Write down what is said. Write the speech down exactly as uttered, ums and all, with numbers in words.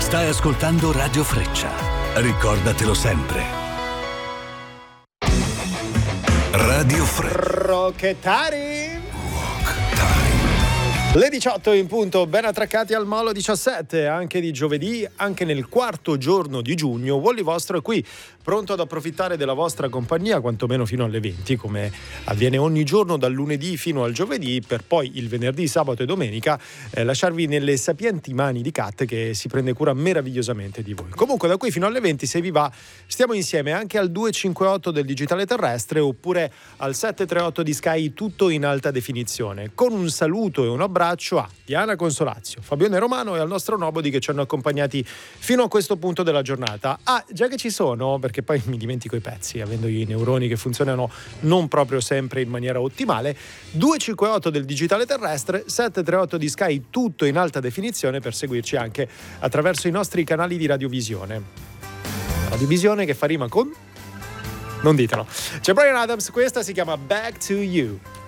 Stai ascoltando Radio Freccia. Ricordatelo sempre. Radio Freccia. Rocchettari. Le diciotto in punto, ben attraccati al Molo diciassette, anche di giovedì, anche nel quarto giorno di giugno. Wally vostro è qui, pronto ad approfittare della vostra compagnia, quantomeno fino alle venti, come avviene ogni giorno dal lunedì fino al giovedì, per poi il venerdì, sabato e domenica eh, lasciarvi nelle sapienti mani di Kat, che si prende cura meravigliosamente di voi. Comunque da qui fino alle venti, se vi va, stiamo insieme anche al due cinque otto del digitale terrestre oppure al sette tre otto di Sky, tutto in alta definizione, con un saluto e un abbraccio a Diana Consolazio, Fabione Romano e al nostro Nobody, che ci hanno accompagnati fino a questo punto della giornata. Ah, già che ci sono, perché poi mi dimentico i pezzi, avendo i neuroni che funzionano non proprio sempre in maniera ottimale, due cinque otto del digitale terrestre, sette tre otto di Sky, tutto in alta definizione, per seguirci anche attraverso i nostri canali di radiovisione. Radiovisione che fa rima con... non ditelo. C'è Bryan Adams, questa si chiama Back to You.